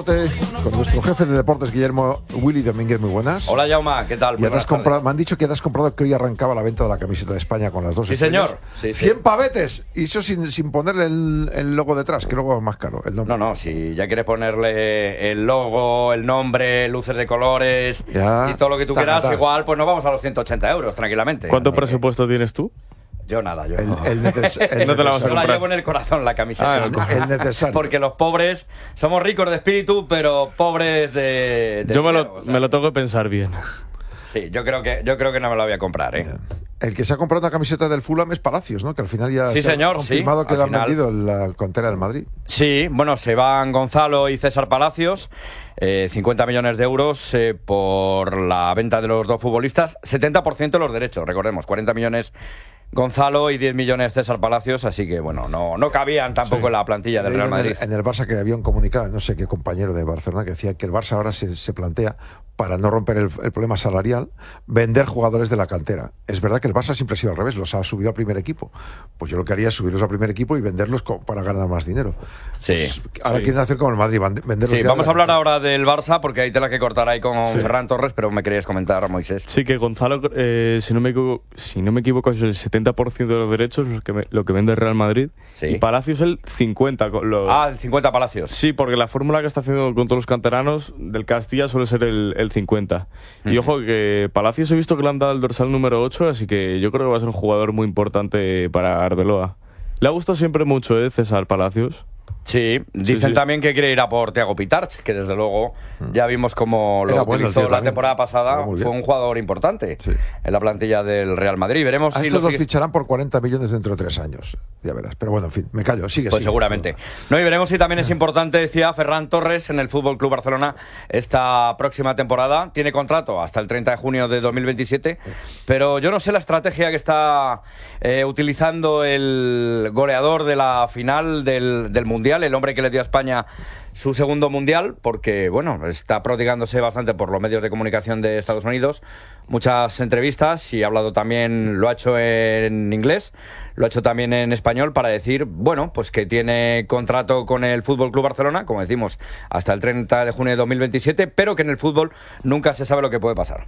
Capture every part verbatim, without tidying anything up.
deporte con nuestro jefe de deportes, Guillermo Willy Domínguez. Muy buenas. Hola, Jaume, ¿qué tal? Ya te has comprado, me han dicho que te has comprado que hoy arrancaba la venta de la camiseta de España con las dos Sí, estrellas. señor. Sí, cien sí. pavetes. Y eso sin, sin ponerle el, el logo detrás, que luego es más caro. El nombre. No, no, si ya quieres ponerle el logo, el nombre, luces de colores Ya. y todo lo que tú Ta, quieras, ta. igual pues nos vamos a los ciento ochenta euros tranquilamente. ¿Cuánto Así que presupuesto tienes tú? Yo nada, yo El, no. el neces- el No te la vas a Yo la comprar. llevo en el corazón, la camiseta. Ah, el necesario. Porque los pobres somos ricos de espíritu, pero pobres de, de Yo me dinero, lo, o sea. me lo tengo que pensar bien. Sí, yo creo que yo creo que no me la voy a comprar, ¿eh? El que se ha comprado una camiseta del Fulham es Palacios, ¿no? Que al final ya Sí, se señor, ha confirmado sí, que al le han final. vendido en la cantera del Madrid. Sí, bueno, se van Gonzalo y César Palacios, eh, cincuenta millones de euros eh, por la venta de los dos futbolistas, setenta por ciento de los derechos, recordemos, cuarenta millones Gonzalo y diez millones César Palacios, así que bueno, no, no cabían tampoco Sí. en la plantilla del Leí Real en Madrid. el, en el Barça que había un comunicado, no sé qué compañero de Barcelona, que decía que el Barça ahora se, se plantea, para no romper el, el problema salarial, vender jugadores de la cantera. Es verdad que el Barça siempre ha sido al revés, los ha subido al primer equipo. Pues yo lo que haría es subirlos al primer equipo y venderlos co- para ganar más dinero. Sí. Pues ahora Sí. quieren hacer como el Madrid, van- venderlos Sí, ya vamos de a la hablar cantera. ahora del Barça, porque hay tela que cortar ahí con Sí. Ferran Torres, pero me querías comentar, Moisés. Sí, que Gonzalo, eh, si, no me equivoco, si no me equivoco, es el setenta por ciento de los derechos lo que, me- lo que vende el Real Madrid. Sí. Y Palacios el cincuenta por ciento. con lo- Ah, el cincuenta Palacios. Sí, porque la fórmula que está haciendo con todos los canteranos del Castilla suele ser el, el cincuenta. Y Ujú. ojo que Palacios he visto que le han dado el dorsal número ocho, así que yo creo que va a ser un jugador muy importante para Arbeloa. Le ha gustado siempre mucho, ¿eh? César Palacios. Sí, dicen sí. también que quiere ir a por Thiago Pitarch, que desde luego ya vimos cómo lo Era bueno el utilizó tío la también. temporada pasada. Jugó muy bien. Fue un jugador importante Sí. en la plantilla del Real Madrid. Veremos A si estos lo los sigue- ficharán por cuarenta millones dentro de tres años. Ya verás. Pero bueno, en fin, me callo. Sigue, Pues sigue. seguramente. No, y veremos si también es importante, decía Ferran Torres, en el F C Barcelona esta próxima temporada. Tiene contrato hasta el treinta de junio de dos mil veintisiete, pero yo no sé la estrategia que está eh, utilizando el goleador de la final del, del Mundial, el hombre que le dio a España su segundo Mundial, porque, bueno, está prodigándose bastante por los medios de comunicación de Estados Unidos. Muchas entrevistas y ha hablado también, lo ha hecho en inglés, lo ha hecho también en español para decir, bueno, pues que tiene contrato con el F C Barcelona, como decimos, hasta el treinta de junio de dos mil veintisiete, pero que en el fútbol nunca se sabe lo que puede pasar.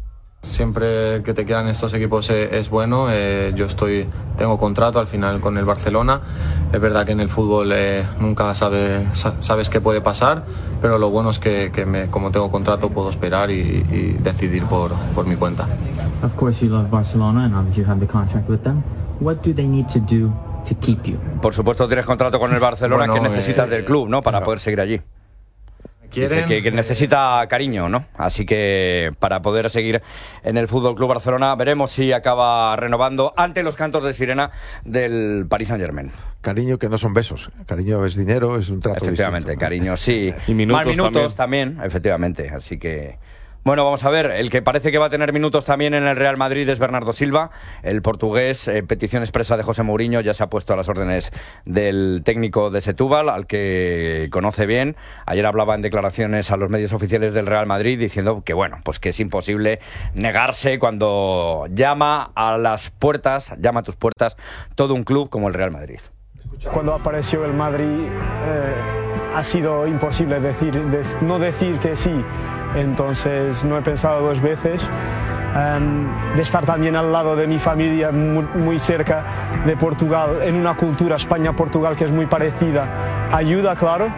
Siempre que te quieran estos equipos es, es bueno. Eh, yo estoy, tengo contrato al final con el Barcelona. Es verdad que en el fútbol eh, nunca sabe, sa- sabes qué puede pasar, pero lo bueno es que, que me, como tengo contrato puedo esperar y, y decidir por, por mi cuenta. Of course you love Barcelona and obviously you have the contract with them. What do they need to do to keep you? Por supuesto tienes contrato con el Barcelona, Bueno, que necesitas eh, del club, ¿no? Para claro. poder seguir allí. Dice ¿Quieren? que, que necesita cariño, ¿no? Así que para poder seguir en el F C Barcelona, veremos si acaba renovando ante los cantos de sirena del Paris Saint-Germain. Cariño que no son besos. Cariño es dinero, es un trato Efectivamente, distinto, ¿no? cariño, sí. Y minutos Más minutos también. efectivamente. Así que, bueno, vamos a ver. El que parece que va a tener minutos también en el Real Madrid es Bernardo Silva, el portugués. Eh, petición expresa de José Mourinho, ya se ha puesto a las órdenes del técnico de Setúbal, al que conoce bien. Ayer hablaba en declaraciones a los medios oficiales del Real Madrid diciendo que, bueno, pues que es imposible negarse cuando llama a las puertas, llama a tus puertas todo un club como el Real Madrid. Cuando apareció el Madrid eh, ha sido imposible decir, de- no decir que sí, entonces no he pensado dos veces. Um, de estar también al lado de mi familia, muy, muy cerca de Portugal, en una cultura España-Portugal que es muy parecida, ayuda, claro,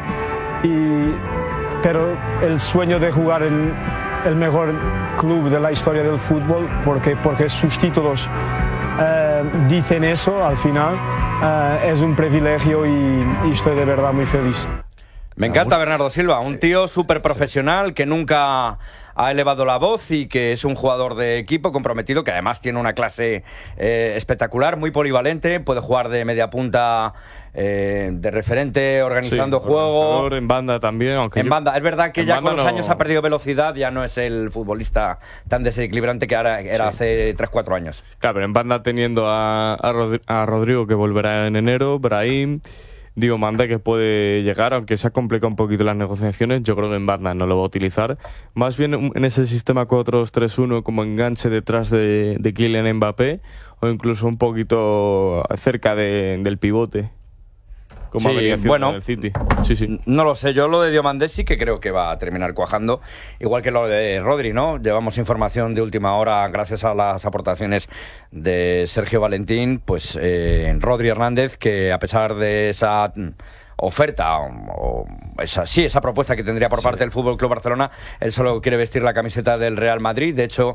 y, pero el sueño de jugar en el mejor club de la historia del fútbol, porque, porque sus títulos eh, dicen eso al final, eh, es un privilegio y, y estoy de verdad muy feliz. Me encanta Bernardo Silva, un tío súper profesional que nunca ha elevado la voz y que es un jugador de equipo comprometido, que además tiene una clase eh, espectacular, muy polivalente, puede jugar de media punta, eh, de referente, organizando Sí, juego. organizador, en banda también, aunque En yo- banda, es verdad que en ya banda con los no- años ha perdido velocidad, ya no es el futbolista tan desequilibrante que ahora era Sí. hace tres cuatro años. Claro, pero en banda teniendo a, a, Rodri- a Rodrigo, que volverá en enero, Brahim, Diego Manda, que puede llegar, aunque se ha complicado un poquito las negociaciones. Yo creo que en banda no lo va a utilizar. Más bien un- en ese sistema cuatro dos tres uno como enganche detrás de, de Kylian Mbappé, o incluso un poquito cerca de- del pivote. como Sí, ha venido haciendo bueno, en el City. Sí, sí. No lo sé, yo lo de Diomandé sí que creo que va a terminar cuajando, igual que lo de Rodri, ¿no? Llevamos información de última hora gracias a las aportaciones de Sergio Valentín, pues eh, Rodri Hernández, que a pesar de esa oferta o, o esa, sí, esa propuesta que tendría por parte sí. del Fútbol Club Barcelona, él solo quiere vestir la camiseta del Real Madrid. De hecho,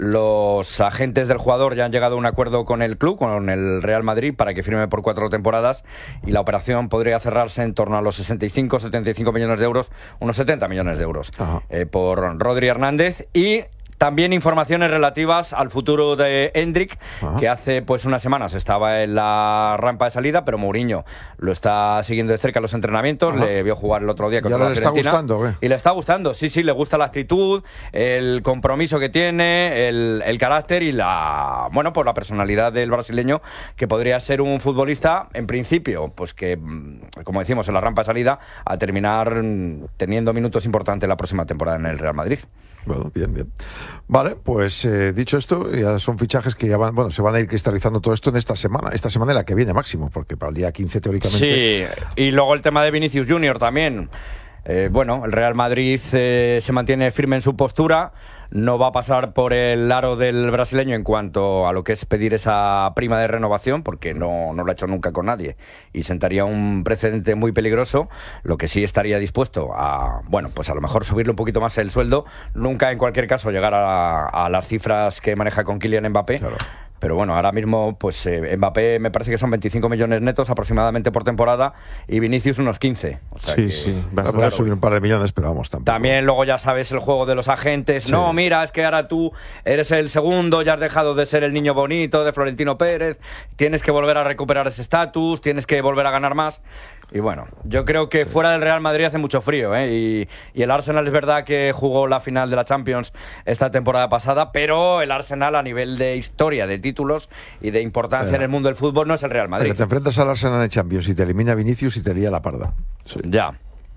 los agentes del jugador ya han llegado a un acuerdo con el club, con el Real Madrid, para que firme por cuatro temporadas, y la operación podría cerrarse en torno a los sesenta y cinco, setenta y cinco millones de euros, unos setenta millones de euros eh, por Rodri Hernández. Y también informaciones relativas al futuro de Endrick, Ajá. que hace pues unas semanas estaba en la rampa de salida, pero Mourinho lo está siguiendo de cerca en los entrenamientos. Ajá. Le vio jugar el otro día contra la Fiorentina. ¿Ya le está gustando? ¿Qué? Y le está gustando, sí, sí, le gusta la actitud, el compromiso que tiene, el, el carácter y la, bueno, pues la personalidad del brasileño, que podría ser un futbolista, en principio, pues que, como decimos, en la rampa de salida, a terminar teniendo minutos importantes la próxima temporada en el Real Madrid. Bueno, bien, bien. Vale, pues eh, dicho esto, ya son fichajes que ya van, bueno, se van a ir cristalizando todo esto en esta semana, esta semana en la que viene máximo, porque para el día quince teóricamente... Sí, y luego el tema de Vinicius Junior también. Eh, bueno, el Real Madrid eh, se mantiene firme en su postura, no va a pasar por el aro del brasileño en cuanto a lo que es pedir esa prima de renovación, porque no, no lo ha hecho nunca con nadie y sentaría un precedente muy peligroso. Lo que sí estaría dispuesto a, bueno, pues a lo mejor subirle un poquito más el sueldo, nunca en cualquier caso llegar a, a las cifras que maneja con Kylian Mbappé. Claro. Pero bueno, ahora mismo pues eh, Mbappé me parece que son veinticinco millones netos aproximadamente por temporada y Vinicius unos quince. O sea sí, que, sí. Va a poder subir un par de millones, pero vamos, tampoco. También luego ya sabes el juego de los agentes. Sí. No, mira, es que ahora tú eres el segundo, ya has dejado de ser el niño bonito de Florentino Pérez, tienes que volver a recuperar ese estatus, tienes que volver a ganar más. Y bueno, yo creo que sí. fuera del Real Madrid hace mucho frío, ¿eh? Y, y el Arsenal es verdad que jugó la final de la Champions esta temporada pasada, pero el Arsenal a nivel de historia, de títulos y de importancia eh. en el mundo del fútbol no es el Real Madrid. Pero te enfrentas al Arsenal en Champions y te elimina Vinicius y te lía la parda. Sí. Ya.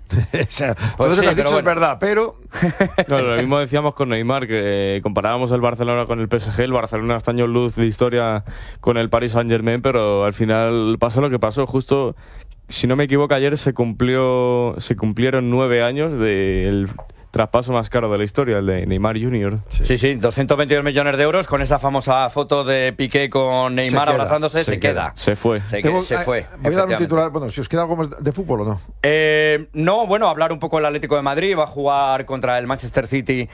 O sea, pues todo eso sí, que has dicho bueno. es verdad, pero... No, lo mismo decíamos con Neymar, que comparábamos el Barcelona con el P S G. El Barcelona está años luz de historia con el Paris Saint-Germain, pero al final pasó lo que pasó. Justo, si no me equivoco, ayer se cumplió se cumplieron nueve años del traspaso más caro de la historia, el de Neymar junior Sí, sí, sí, doscientos veintidós millones de euros con esa famosa foto de Piqué con Neymar se abrazándose, queda, se, se queda. queda. Se fue. Se, Tengo, se fue. Voy a dar un titular, bueno, si os queda algo más de fútbol o no. Eh, no, bueno, hablar un poco del Atlético de Madrid, va a jugar contra el Manchester City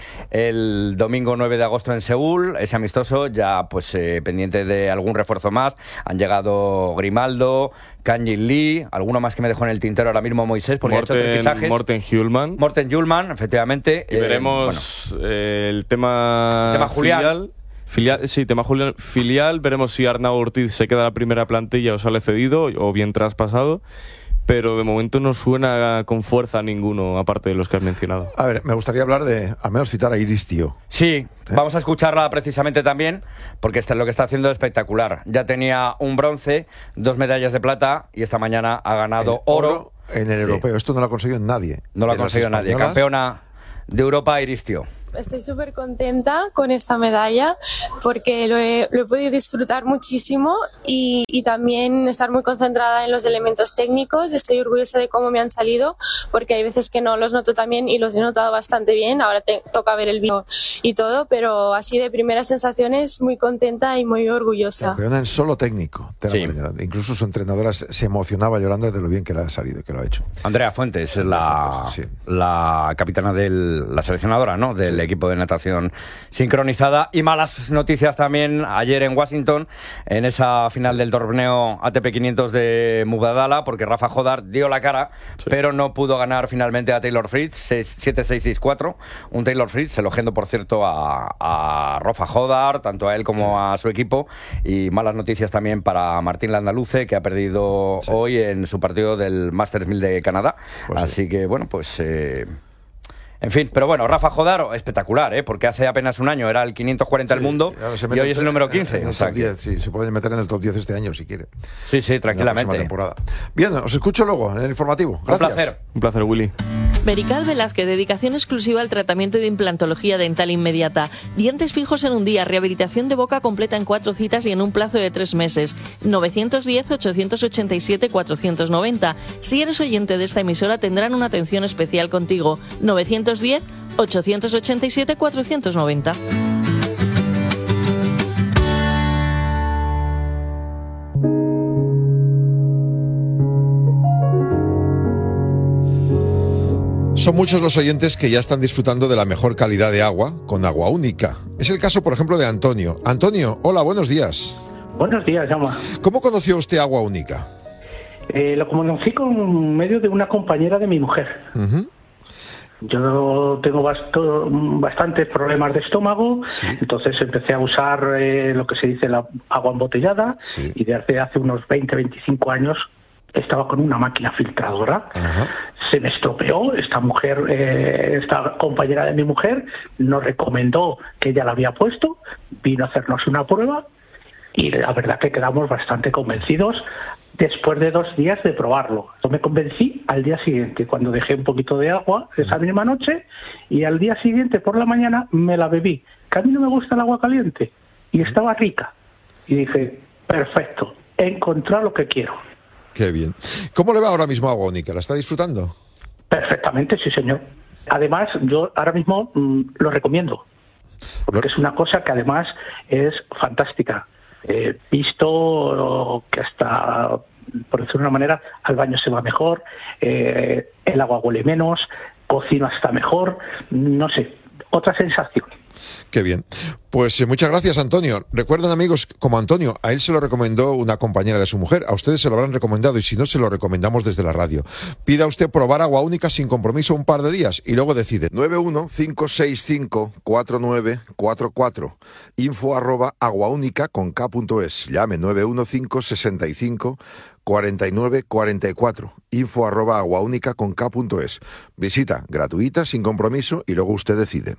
el domingo nueve de agosto en Seúl, ese amistoso, ya pues eh, pendiente de algún refuerzo más. Han llegado Grimaldo, Kang-in Lee, alguno más que me dejó en el tintero ahora mismo, Moisés, porque Morten, ha hecho tres fichajes. Morten Hjulman. Morten Hjulman, efectivamente. Y eh, veremos bueno. eh, el tema, el tema Julián. Filial. Filial, sí, tema Julián, filial. Veremos si Arnau Ortiz se queda en la primera plantilla o sale cedido o bien traspasado. Pero de momento no suena con fuerza ninguno, aparte de los que has mencionado. A ver, me gustaría hablar de, al menos citar a Iris Tío. Sí, ¿Eh? vamos a escucharla precisamente también, porque esto es lo que está haciendo espectacular. Ya tenía un bronce, dos medallas de plata y esta mañana ha ganado el oro, oro en el sí. europeo. Esto no lo ha conseguido nadie. No lo ha conseguido nadie. Campeona de Europa, Iris Tío. Estoy súper contenta con esta medalla porque lo he, lo he podido disfrutar muchísimo y, y también estar muy concentrada en los elementos técnicos. Estoy orgullosa de cómo me han salido porque hay veces que no los noto tan bien y los he notado bastante bien. Ahora te toca ver el vídeo y todo, pero así de primeras sensaciones muy contenta y muy orgullosa. Campeona en solo técnico. Sí. Incluso su entrenadora se emocionaba llorando de lo bien que le ha salido, que lo ha hecho. Andrea Fuentes es la, Fuentes, sí. la capitana de la seleccionadora, ¿no? Del sí. equipo de natación sincronizada. Y malas noticias también ayer en Washington, en esa final del torneo A T P quinientos de Mubadala, porque Rafa Jodar dio la cara, sí. pero no pudo ganar finalmente a Taylor Fritz, siete seis seis cuatro. Un Taylor Fritz elogiando, por cierto, a, a Rafa Jodar, tanto a él como a su equipo. Y malas noticias también para Martín Landaluce, que ha perdido sí. hoy en su partido del Masters mil de Canadá. Pues Así sí. que, bueno, pues... Eh, En fin, pero bueno, Rafa Jodar, espectacular, ¿eh? Porque hace apenas un año era el quinientos cuarenta del Sí, mundo y hoy es el número quince. En el o sea top que... diez, sí, se puede meter en el top diez este año si quiere. Sí, sí, tranquilamente. En la próxima temporada. Bien, os escucho luego en el informativo. Gracias. Un placer. Un placer, Willy. Merical Velázquez, dedicación exclusiva al tratamiento de implantología dental inmediata. Dientes fijos en un día, rehabilitación de boca completa en cuatro citas y en un plazo de tres meses. novecientos diez, ochocientos ochenta y siete, cuatrocientos noventa. Si eres oyente de esta emisora tendrán una atención especial contigo. novecientos diez, ochocientos ochenta y siete, cuatrocientos noventa. Son muchos los oyentes que ya están disfrutando de la mejor calidad de agua con Agua Única. Es el caso, por ejemplo, de Antonio. Antonio, hola, buenos días. Buenos días, Jaume. ¿Cómo conoció usted Agua Única? Eh, lo conocí con medio de una compañera de mi mujer. Uh-huh. Yo tengo basto, bastantes problemas de estómago, sí. Entonces empecé a usar eh, lo que se dice la agua embotellada, sí. Y desde hace unos veinte, veinticinco años estaba con una máquina filtradora. Uh-huh. Se me estropeó. Esta mujer, eh, esta compañera de mi mujer, nos recomendó que ella la había puesto, vino a hacernos una prueba y la verdad que quedamos bastante convencidos después de dos días de probarlo. Yo me convencí al día siguiente, cuando dejé un poquito de agua esa misma noche, y al día siguiente por la mañana me la bebí. Que a mí no me gusta el agua caliente y estaba rica. Y dije, perfecto, he encontrado lo que quiero. Qué bien. ¿Cómo le va ahora mismo a Agua Única? ¿La está disfrutando? Perfectamente, sí, señor. Además, yo ahora mismo mmm, lo recomiendo, porque es una cosa que además es fantástica. He eh, visto que hasta, por decirlo de una manera, al baño se va mejor, eh, el agua huele menos, cocino hasta mejor, no sé, otra sensación. Qué bien. Pues eh, muchas gracias, Antonio. Recuerden, amigos, como Antonio, a él se lo recomendó una compañera de su mujer, a ustedes se lo habrán recomendado y si no, se lo recomendamos desde la radio. Pida usted probar Agua Única sin compromiso un par de días y luego decide. nueve uno cinco seis cinco cuatro nueve cuatro cuatro, info arroba aguaúnica con k punto es. Llame nueve uno cinco seis cinco cuarenta y nueve cuarenta y cuatro, info arroba aguaúnica con k punto es. Visita gratuita, sin compromiso y luego usted decide.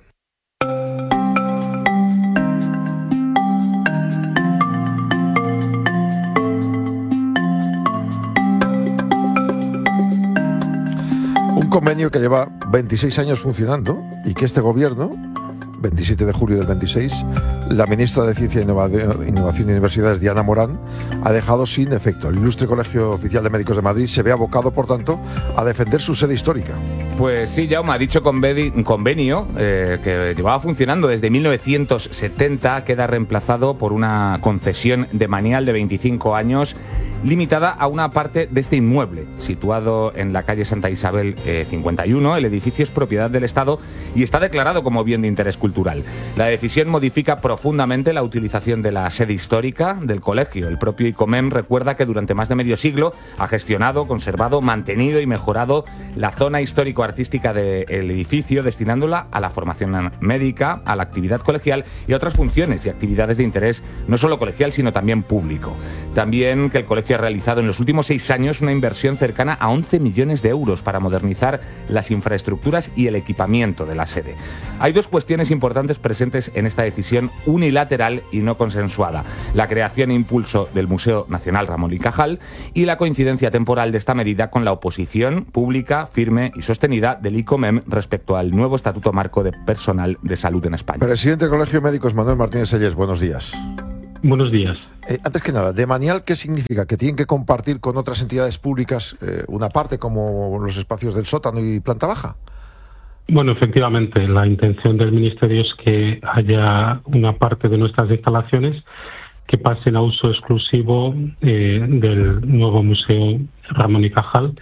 Un convenio que lleva veintiséis años funcionando y que este gobierno, veintisiete de julio del veintiséis, la ministra de Ciencia, Innovación y Universidades, Diana Morán, ha dejado sin efecto. El Ilustre Colegio Oficial de Médicos de Madrid se ve abocado, por tanto, a defender su sede histórica. Pues sí, Jaume, ha dicho un convenio eh, que llevaba funcionando desde mil novecientos setenta, queda reemplazado por una concesión demanial de veinticinco años limitada a una parte de este inmueble, situado en la calle Santa Isabel eh, cincuenta y uno. El edificio es propiedad del Estado y está declarado como bien de interés cultural. La decisión modifica profundamente la utilización de la sede histórica del colegio. El propio ICOMEM recuerda que durante más de medio siglo ha gestionado, conservado, mantenido y mejorado la zona histórico-artística del edificio, destinándola a la formación médica, a la actividad colegial y a otras funciones y actividades de interés no solo colegial, sino también público. También que el colegio ha realizado en los últimos seis años una inversión cercana a once millones de euros para modernizar las infraestructuras y el equipamiento de la sede. Hay dos cuestiones importantes presentes en esta decisión unilateral y no consensuada: la creación e impulso del Museo Nacional Ramón y Cajal y la coincidencia temporal de esta medida con la oposición pública, firme y sostenida del ICOMEM respecto al nuevo Estatuto Marco de Personal de Salud en España. Presidente del Colegio de Médicos, Manuel Martínez Selles, buenos días. Buenos días. Eh, antes que nada, demanial, ¿qué significa? ¿Que tienen que compartir con otras entidades públicas eh, una parte, como los espacios del sótano y planta baja? Bueno, efectivamente, la intención del Ministerio es que haya una parte de nuestras instalaciones que pasen a uso exclusivo eh, del nuevo Museo Ramón y Cajal.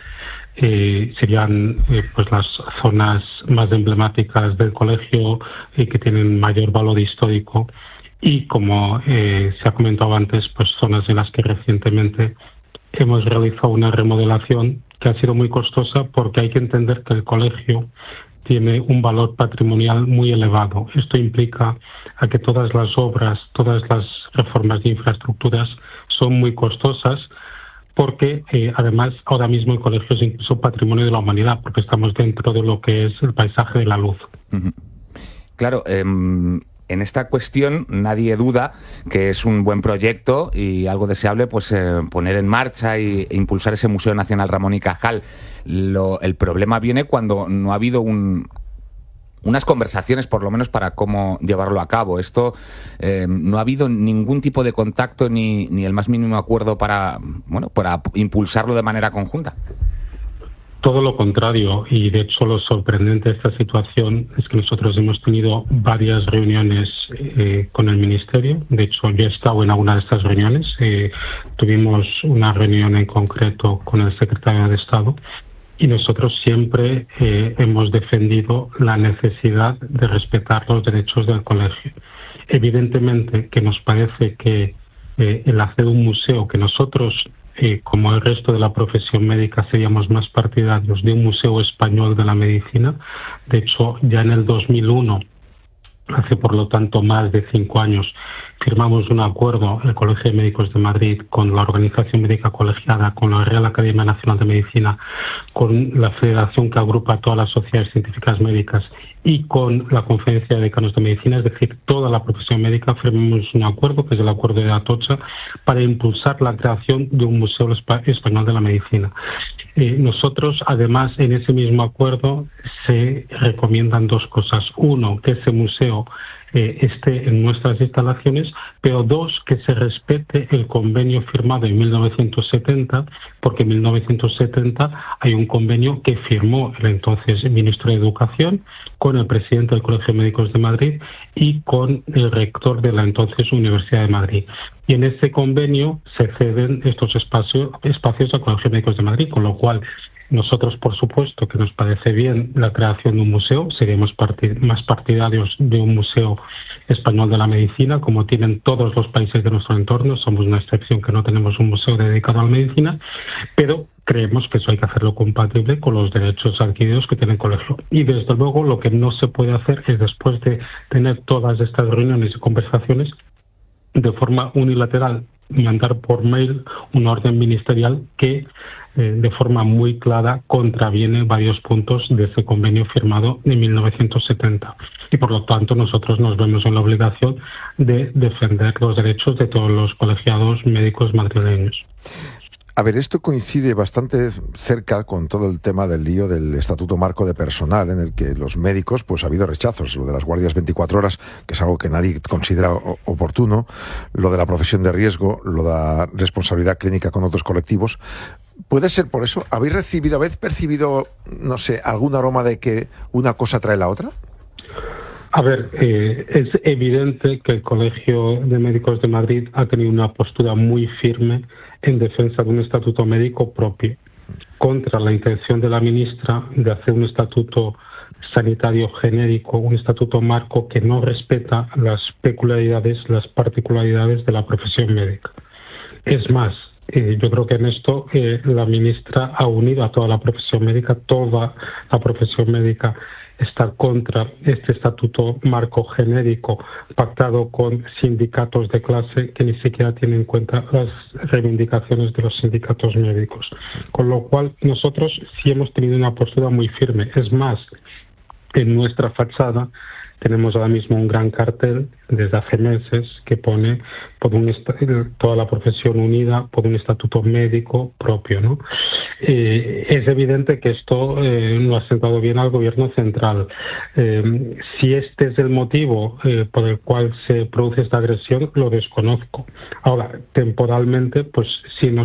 Eh, serían eh, pues las zonas más emblemáticas del colegio y eh, que tienen mayor valor histórico. Y como eh, se ha comentado antes, pues zonas en las que recientemente hemos realizado una remodelación que ha sido muy costosa, porque hay que entender que el colegio tiene un valor patrimonial muy elevado. Esto implica a que todas las obras, todas las reformas de infraestructuras son muy costosas, porque eh, además ahora mismo el colegio es incluso patrimonio de la humanidad, porque estamos dentro de lo que es el paisaje de la luz. Uh-huh. Claro, eh, en esta cuestión nadie duda que es un buen proyecto y algo deseable pues eh, poner en marcha y, e impulsar ese Museo Nacional Ramón y Cajal. Lo, el problema viene cuando no ha habido un... unas conversaciones, por lo menos, para cómo llevarlo a cabo. Esto eh, no ha habido ningún tipo de contacto ni, ni el más mínimo acuerdo para, bueno, para impulsarlo de manera conjunta. Todo lo contrario, y de hecho lo sorprendente de esta situación es que nosotros hemos tenido varias reuniones eh, con el Ministerio. De hecho, yo he estado en alguna de estas reuniones. Eh, tuvimos una reunión en concreto con el Secretario de Estado. Y nosotros siempre eh, hemos defendido la necesidad de respetar los derechos del colegio. Evidentemente que nos parece que eh, el hacer un museo, que nosotros, eh, como el resto de la profesión médica, seríamos más partidarios de un museo español de la medicina. De hecho, ya en el dos mil uno, hace por lo tanto más de cinco años, firmamos un acuerdo, el Colegio de Médicos de Madrid, con la Organización Médica Colegiada, con la Real Academia Nacional de Medicina, con la federación que agrupa a todas las sociedades científicas médicas y con la Conferencia de Decanos de Medicina, es decir, toda la profesión médica, firmamos un acuerdo, que es el Acuerdo de Atocha, para impulsar la creación de un Museo Español de la Medicina. Eh, nosotros, además, en ese mismo acuerdo se recomiendan dos cosas. Uno, que ese museo Eh, esté en nuestras instalaciones, pero dos, que se respete el convenio firmado en mil novecientos setenta, porque en mil novecientos setenta hay un convenio que firmó el entonces ministro de Educación con el presidente del Colegio de Médicos de Madrid y con el rector de la entonces Universidad de Madrid. Y en ese convenio se ceden estos espacios, espacios al Colegio de Médicos de Madrid, con lo cual nosotros, por supuesto, que nos parece bien la creación de un museo, seríamos partid- más partidarios de un museo español de la medicina, como tienen todos los países de nuestro entorno. Somos una excepción que no tenemos un museo dedicado a la medicina, pero creemos que eso hay que hacerlo compatible con los derechos adquiridos que tiene el colegio. Y desde luego lo que no se puede hacer es, después de tener todas estas reuniones y conversaciones, de forma unilateral mandar por mail una orden ministerial que eh, de forma muy clara contraviene varios puntos de ese convenio firmado en mil novecientos setenta. Y por lo tanto nosotros nos vemos en la obligación de defender los derechos de todos los colegiados médicos madrileños. A ver, esto coincide bastante cerca con todo el tema del lío del Estatuto Marco de Personal, en el que los médicos, pues ha habido rechazos, lo de las guardias veinticuatro horas, que es algo que nadie considera oportuno, lo de la profesión de riesgo, lo de la responsabilidad clínica con otros colectivos. ¿Puede ser por eso? ¿Habéis recibido, habéis percibido, no sé, algún aroma de que una cosa trae la otra? A ver, eh, es evidente que el Colegio de Médicos de Madrid ha tenido una postura muy firme en defensa de un estatuto médico propio, contra la intención de la ministra de hacer un estatuto sanitario genérico, un estatuto marco que no respeta las peculiaridades, las particularidades de la profesión médica. Es más, eh, yo creo que en esto eh, la ministra ha unido a toda la profesión médica, toda la profesión médica está contra este estatuto marco genérico pactado con sindicatos de clase que ni siquiera tienen en cuenta las reivindicaciones de los sindicatos médicos. Con lo cual nosotros sí hemos tenido una postura muy firme. Es más, en nuestra fachada tenemos ahora mismo un gran cartel desde hace meses que pone por un est- toda la profesión unida por un estatuto médico propio, ¿no? Eh, es evidente que esto eh, no ha sentado bien al gobierno central. Eh, si este es el motivo eh, por el cual se produce esta agresión, lo desconozco. Ahora, temporalmente, pues sí nos